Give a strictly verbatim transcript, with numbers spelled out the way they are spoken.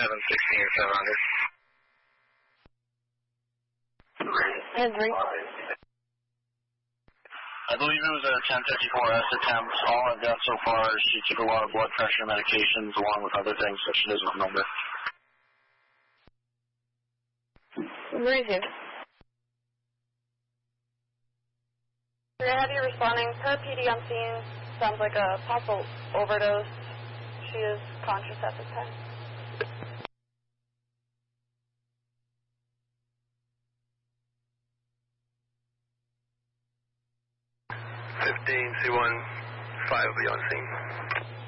seven sixteen seven hundred. Henry. I believe it was a ten fifty-four S attempt. All I've got so far is she took a lot of blood pressure medications along with other things, so she doesn't remember. Where is it? You're heavy responding per P D on scene. Sounds like a possible overdose. She is conscious at this time. fifteen C one five will be on scene.